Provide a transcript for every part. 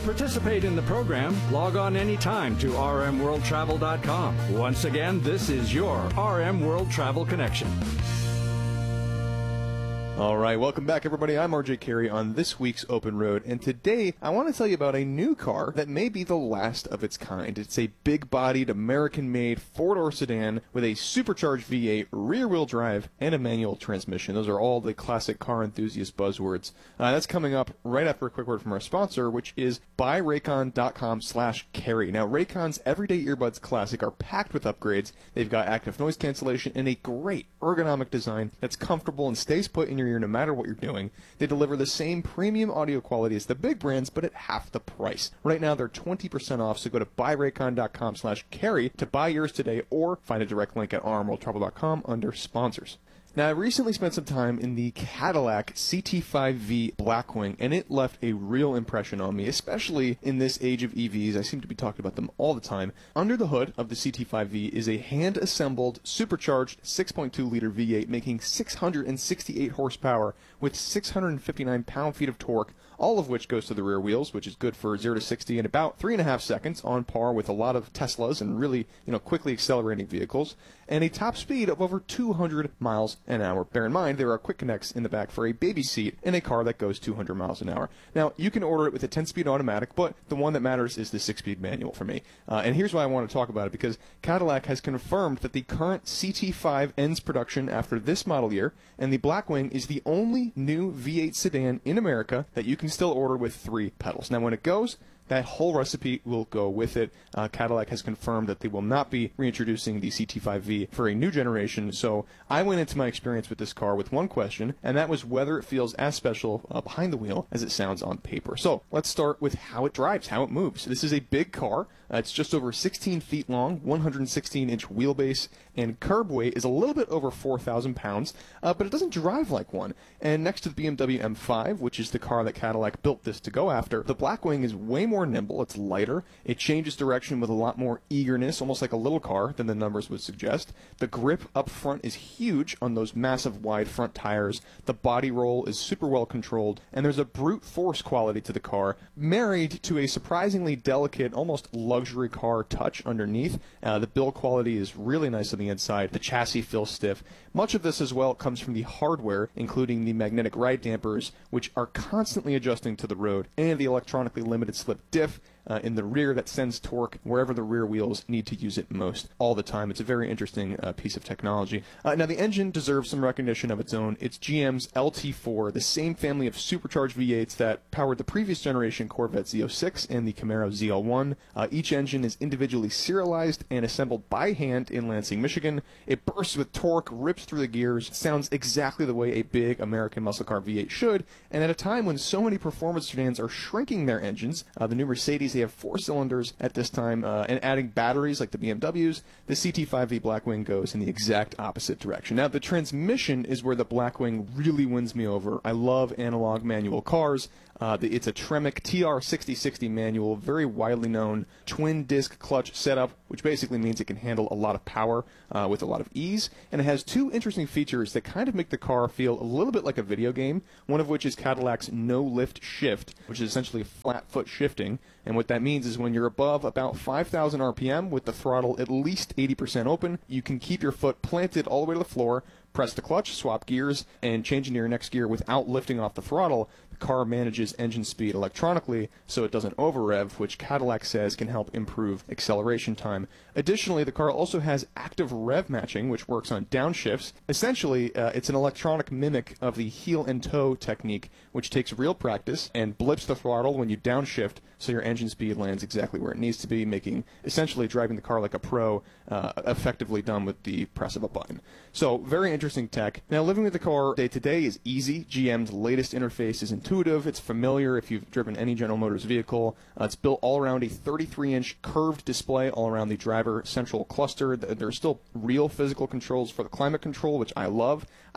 participate in the program, log on anytime to rmworldtravel.com. Once again, this is your RM World Travel Connection. All right, welcome back, everybody. I'm RJ Carey on this week's Open Road, and today I want to tell you about a new car that may be the last of its kind. It's a big-bodied, American-made four-door sedan with a supercharged V8, rear-wheel drive, and a manual transmission. Those are all the classic car enthusiast buzzwords. That's coming up right after a quick word from our sponsor, which is buyraycon.com/carry. Now, Raycon's Everyday Earbuds Classic are packed with upgrades. They've got active noise cancellation and a great ergonomic design that's comfortable and stays put in your ear no matter what you're doing. They deliver the same premium audio quality as the big brands, but at half the price. Right now, they're 20% off, so go to buyraycon.com/carry to buy yours today, or find a direct link at rmworldtravel.com under sponsors. Now, I recently spent some time in the Cadillac CT5V Blackwing, and it left a real impression on me, especially in this age of EVs. I seem to be talking about them all the time. Under the hood of the CT5V is a hand-assembled, supercharged 6.2-liter V8 making 668 horsepower with 659 pound-feet of torque, all of which goes to the rear wheels, which is good for 0 to 60 in about 3.5 seconds, on par with a lot of Teslas and really, quickly accelerating vehicles, and a top speed of over 200 miles an hour. Bear in mind, there are quick connects in the back for a baby seat in a car that goes 200 miles an hour. Now, you can order it with a 10-speed automatic, but the one that matters is the 6-speed manual for me. And here's why I want to talk about it, because Cadillac has confirmed that the current CT5 ends production after this model year, and the Blackwing is the only new V8 sedan in America that you can still order with 3 pedals. Now, when it goes, that whole recipe will go with it. Cadillac has confirmed that they will not be reintroducing the CT5V for a new generation, so I went into my experience with this car with one question, and that was whether it feels as special behind the wheel as it sounds on paper. So let's start with how it drives, how it moves. This is a big car. It's just over 16 feet long, 116-inch wheelbase, and curb weight is a little bit over 4,000 pounds, but it doesn't drive like one. And next to the BMW M5, which is the car that Cadillac built this to go after, the Blackwing is way more nimble, it's lighter, it changes direction with a lot more eagerness, almost like a little car than the numbers would suggest. The grip up front is huge on those massive wide front tires, the body roll is super well controlled, and there's a brute force quality to the car, married to a surprisingly delicate, almost luxury car touch underneath. The build quality is really nice on the inside, the chassis feels stiff. Much of this as well comes from the hardware, including the magnetic ride dampers, which are constantly adjusting to the road, and the electronically limited slip diff in the rear that sends torque wherever the rear wheels need to use it most all the time. It's a very interesting piece of technology. Now, the engine deserves some recognition of its own. It's GM's LT4, the same family of supercharged V8s that powered the previous generation Corvette Z06 and the Camaro ZL1. Each engine is individually serialized and assembled by hand in Lansing, Michigan. It bursts with torque, rips through the gears, sounds exactly the way a big American muscle car V8 should, and at a time when so many performance sedans are shrinking their engines, the new Mercedes, they have 4 cylinders at this time, and adding batteries like the BMWs, the CT5V Blackwing goes in the exact opposite direction. Now, the transmission is where the Blackwing really wins me over. I love analog manual cars. It's a Tremec TR6060 manual, very widely known twin-disc clutch setup, which basically means it can handle a lot of power with a lot of ease, and it has 2 interesting features that kind of make the car feel a little bit like a video game, one of which is Cadillac's no-lift shift, which is essentially flat foot shifting, and what that means is when you're above about 5,000 RPM with the throttle at least 80% open, you can keep your foot planted all the way to the floor, press the clutch, swap gears, and change into your next gear without lifting off the throttle. The car manages engine speed electronically so it doesn't over-rev, which Cadillac says can help improve acceleration time. Additionally, the car also has active rev matching, which works on downshifts. Essentially, it's an electronic mimic of the heel and toe technique, which takes real practice and blips the throttle when you downshift so your engine speed lands exactly where it needs to be, making essentially driving the car like a pro, effectively done with the press of a button. So, very interesting tech. Now, living with the car day to day is easy. GM's latest interface is intuitive. It's familiar if you've driven any General Motors vehicle. It's built all around a 33-inch curved display all around the driver central cluster. There are still real physical controls for the climate control, which I love.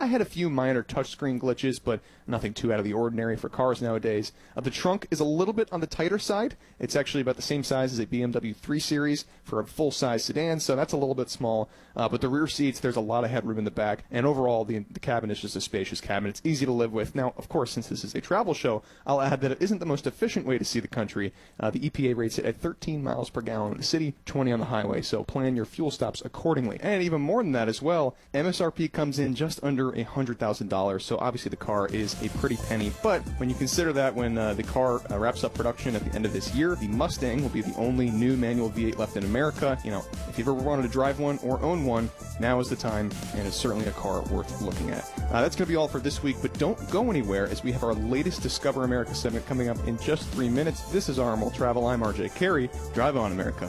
I had a few minor touchscreen glitches, but nothing too out of the ordinary for cars nowadays. The trunk is a little bit on the tighter side. It's actually about the same size as a BMW 3 Series for a full-size sedan, so that's a little bit small. But the rear seats, there's a lot of headroom in the back, and overall the cabin is just a spacious cabin. It's easy to live with. Now, of course, since this is a travel show, I'll add that it isn't the most efficient way to see the country. The EPA rates it at 13 miles per gallon in the city, 20 on the highway, so plan your fuel stops accordingly. And even more than that as well, MSRP comes in just under $100,000, so obviously the car is a pretty penny. But when you consider that when the car wraps up production at the end of this year, the Mustang will be the only new manual V8 left in America. You know, if you've ever wanted to drive one or own one, now is the time, and it's certainly a car worth looking at. That's going to be all for this week, but don't go anywhere as we have our latest Discover America segment coming up in just 3 minutes. This is RM World Travel. I'm RJ Carey. Drive on, America.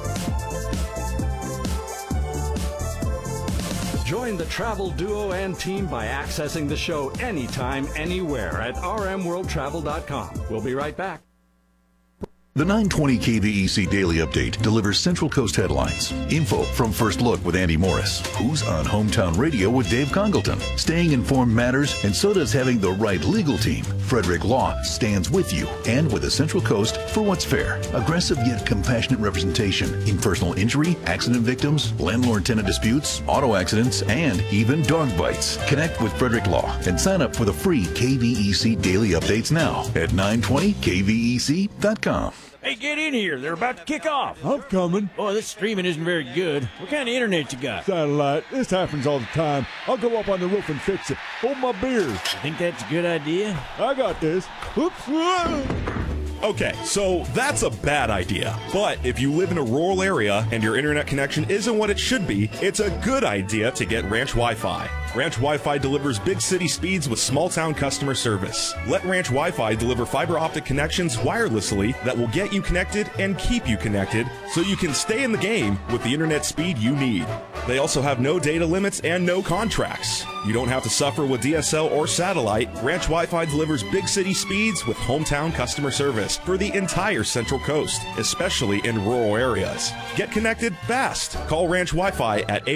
Join the travel duo and team by accessing the show anytime, anywhere at rmworldtravel.com. We'll be right back. The 920 KVEC Daily Update delivers Central Coast headlines. Info from First Look with Andy Morris. Who's on Hometown Radio with Dave Congleton. Staying informed matters, and so does having the right legal team. Frederick Law stands with you and with the Central Coast for what's fair. Aggressive yet compassionate representation in personal injury, accident victims, landlord-tenant disputes, auto accidents, and even dog bites. Connect with Frederick Law and sign up for the free KVEC Daily Updates now at 920kvec.com. Hey, get in here. They're about to kick off. I'm coming. Boy, this streaming isn't very good. What kind of internet you got? Satellite. This happens all the time. I'll go up on the roof and fix it. Hold my beer. You think that's a good idea? I got this. Oops. Okay, so that's a bad idea. But if you live in a rural area and your internet connection isn't what it should be, it's a good idea to get Ranch Wi-Fi. Ranch Wi-Fi delivers big city speeds with small town customer service. Let Ranch Wi-Fi deliver fiber optic connections wirelessly that will get you connected and keep you connected so you can stay in the game with the internet speed you need. They also have no data limits and no contracts. You don't have to suffer with DSL or satellite. Ranch Wi-Fi delivers big city speeds with hometown customer service for the entire Central Coast, especially in rural areas. Get connected fast. Call Ranch Wi-Fi at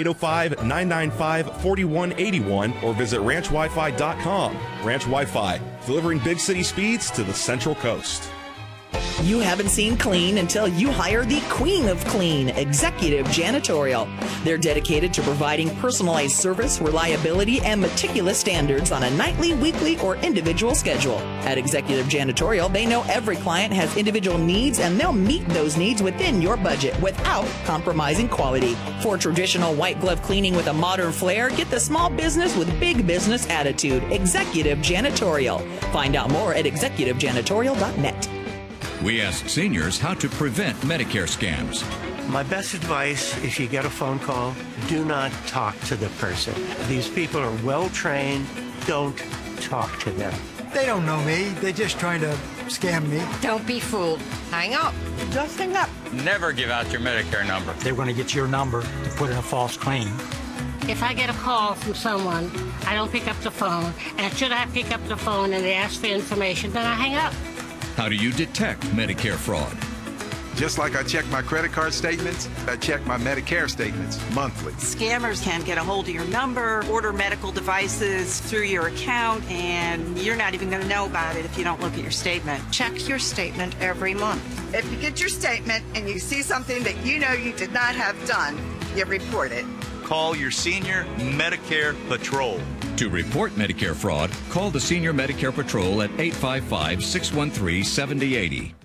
805-995-4181 or visit ranchwifi.com. Ranch Wi-Fi, delivering big city speeds to the Central Coast. You haven't seen clean until you hire the Queen of Clean, Executive Janitorial. They're dedicated to providing personalized service, reliability, and meticulous standards on a nightly, weekly, or individual schedule. At Executive Janitorial, they know every client has individual needs, and they'll meet those needs within your budget without compromising quality. For traditional white glove cleaning with a modern flair, get the small business with big business attitude. Executive Janitorial. Find out more at executivejanitorial.net. We ask seniors how to prevent Medicare scams. My best advice, if you get a phone call, do not talk to the person. These people are well trained. Don't talk to them. They don't know me. They're just trying to scam me. Don't be fooled. Hang up. Just hang up. Never give out your Medicare number. They're going to get your number to put in a false claim. If I get a call from someone, I don't pick up the phone. And should I pick up the phone and they ask for information, then I hang up. How do you detect Medicare fraud? Just like I check my credit card statements, I check my Medicare statements monthly. Scammers can get a hold of your number, order medical devices through your account, and you're not even going to know about it if you don't look at your statement. Check your statement every month. If you get your statement and you see something that you know you did not have done, you report it. Call your senior Medicare Patrol. To report Medicare fraud, call the Senior Medicare Patrol at 855-613-7080.